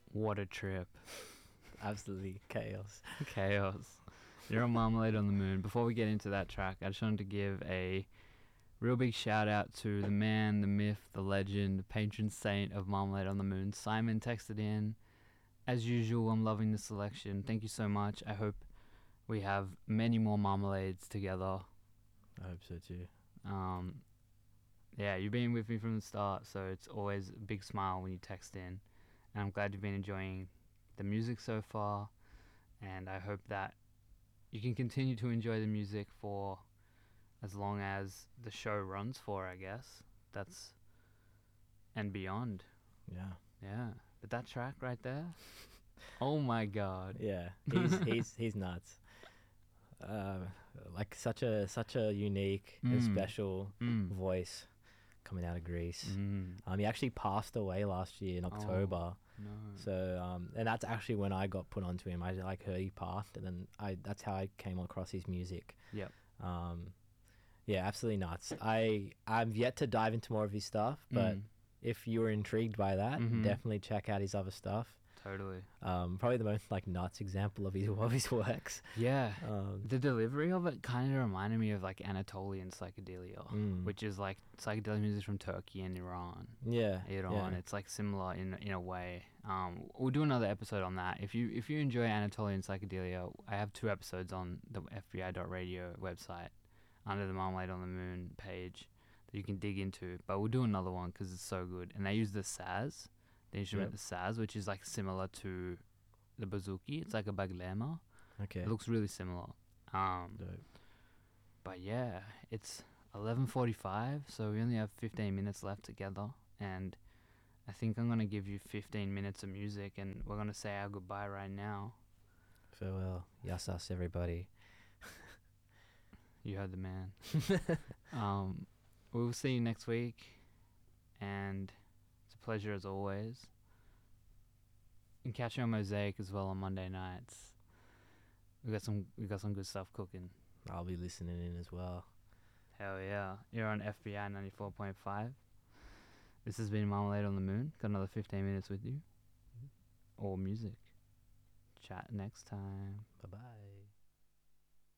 What a trip. Absolutely chaos. Chaos. You're on Marmalade on the Moon. Before we get into that track, I just wanted to give a real big shout out to the man, the myth, the legend, the patron saint of Marmalade on the Moon. Simon texted in. As usual, I'm loving the selection. Thank you so much. I hope we have many more Marmalades together. I hope so too. Yeah, you've been with me from the start, so it's always a big smile when you text in. And I'm glad you've been enjoying the music so far, and I hope that you can continue to enjoy the music for as long as the show runs for, I guess. That's and beyond. Yeah. Yeah. But that track right there, oh my god. Yeah. He's nuts. Like such a unique and special voice coming out of Greece. He actually passed away last year in October. No. So and that's actually when I got put onto him. I like heard he passed, and then that's how I came across his music. Yep. Yeah, absolutely nuts. I'm yet to dive into more of his stuff, but if you were intrigued by that, definitely check out his other stuff. Totally. Probably the most like nuts example of his works. Yeah. The delivery of it kind of reminded me of like Anatolian psychedelia, which is like psychedelic music from Turkey and Iran. Yeah. Iran. It's like similar in a way. We'll do another episode on that. If you enjoy Anatolian psychedelia, I have 2 episodes on the FBI.radio website under the Marmalade on the Moon page that you can dig into. But we'll do another one because it's so good. And they use the saz, the instrument, the saz, which is like similar to the bouzouki. It's like a baglema. Okay. It looks really similar. Dope. But yeah, it's 11:45, so we only have 15 minutes left together, and I think I'm gonna give you 15 minutes of music, and we're gonna say our goodbye right now. Farewell. Yassas, everybody. You heard the man. We'll see you next week, and it's a pleasure as always. And catch you on Mosaic as well on Monday nights. We got some good stuff cooking. I'll be listening in as well. Hell yeah. You're on FBI 94.5. This has been Marmalade on the Moon. Got another 15 minutes with you. Or music. Chat next time. Bye-bye.